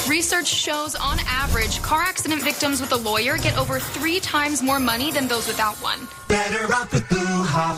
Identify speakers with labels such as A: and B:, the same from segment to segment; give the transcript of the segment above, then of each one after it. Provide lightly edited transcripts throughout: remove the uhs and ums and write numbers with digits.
A: Research shows, on average, car accident victims with a lawyer get over 3 times more money than those without one.
B: Better off with Blue Hop.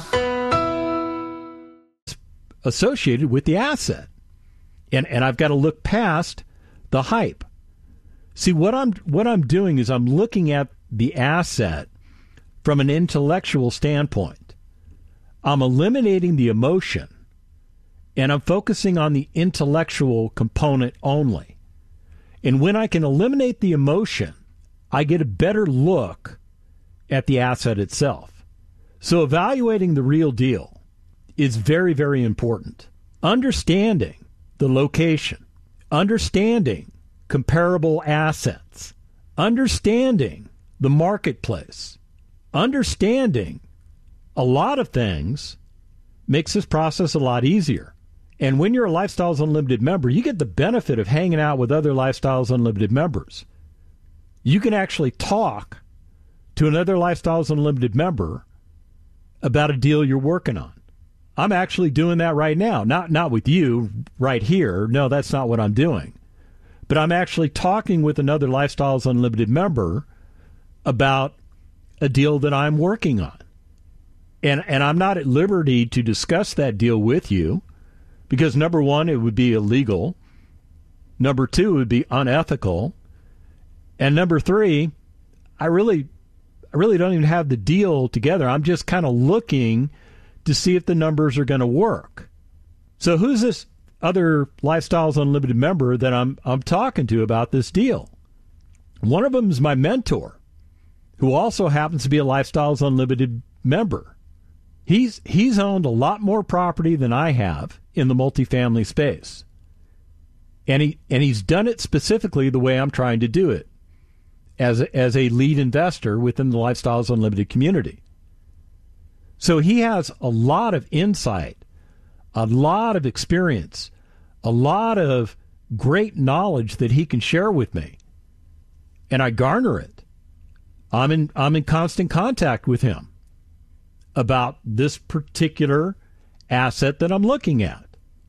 C: Associated with the asset. And I've got to look past the hype. See, what I'm doing is I'm looking at the asset from an intellectual standpoint. I'm eliminating the emotion, and I'm focusing on the intellectual component only. And when I can eliminate the emotion, I get a better look at the asset itself. So evaluating the real deal is very, very important. Understanding the location, understanding comparable assets, understanding the marketplace, understanding a lot of things makes this process a lot easier. And when you're a Lifestyles Unlimited member, you get the benefit of hanging out with other Lifestyles Unlimited members. You can actually talk to another Lifestyles Unlimited member about a deal you're working on. I'm actually doing that right now. Not with you right here. No, that's not what I'm doing. But I'm actually talking with another Lifestyles Unlimited member about a deal that I'm working on. And I'm not at liberty to discuss that deal with you because, number one, it would be illegal. Number two, it would be unethical. And number three, I really don't even have the deal together. I'm just kind of looking to see if the numbers are going to work. So who's this other Lifestyles Unlimited member that I'm talking to about this deal? One of them is my mentor, who also happens to be a Lifestyles Unlimited member. He's owned a lot more property than I have in the multifamily space. And he's done it specifically the way I'm trying to do it, as a lead investor within the Lifestyles Unlimited community. So he has a lot of insight, a lot of experience, a lot of great knowledge that he can share with me. And I garner it. I'm in constant contact with him about this particular asset that I'm looking at.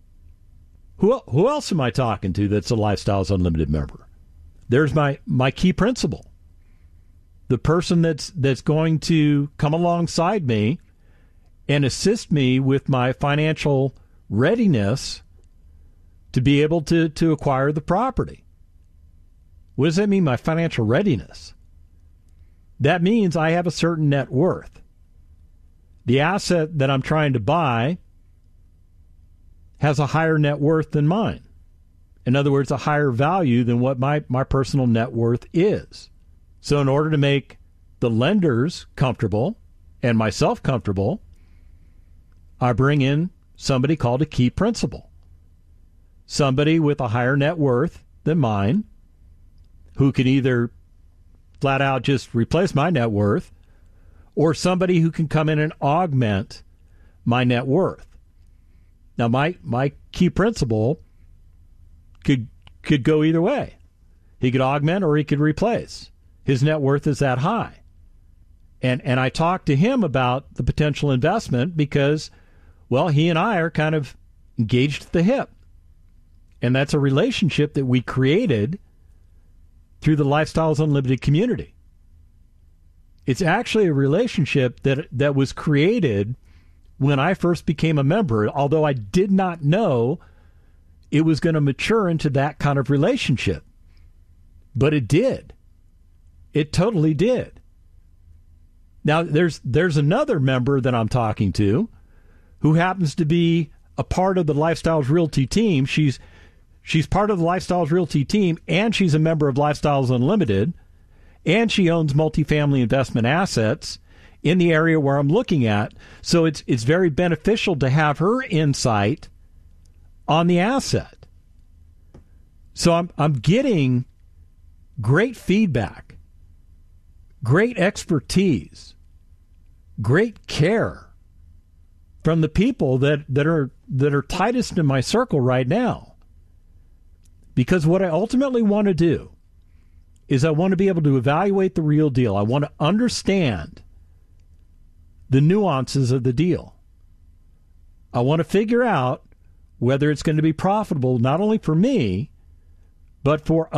C: Who else am I talking to that's a Lifestyles Unlimited member? There's my key principal, the person that's going to come alongside me and assist me with my financial readiness to be able to acquire the property. What does that mean, my financial readiness? That means I have a certain net worth. The asset that I'm trying to buy has a higher net worth than mine. In other words, a higher value than what my personal net worth is. So in order to make the lenders comfortable and myself comfortable, I bring in somebody called a key principal, somebody with a higher net worth than mine, who can either flat out just replace my net worth, or somebody who can come in and augment my net worth. Now, my key principal could go either way. He could augment or he could replace. His net worth is that high. And I talked to him about the potential investment because, well, he and I are kind of engaged at the hip. And that's a relationship that we created through the Lifestyles Unlimited community. It's actually a relationship that was created when I first became a member, although I did not know it was going to mature into that kind of relationship. But it did. It totally did. Now, there's another member that I'm talking to who happens to be a part of the Lifestyles Realty team. She's part of the Lifestyles Realty team, and she's a member of Lifestyles Unlimited, and she owns multifamily investment assets in the area where I'm looking at. So it's very beneficial to have her insight on the asset. So I'm getting great feedback, great expertise, great care from the people that are tightest in my circle right now. Because what I ultimately want to do is I want to be able to evaluate the real deal. I want to understand the nuances of the deal. I want to figure out whether it's going to be profitable not only for me, but for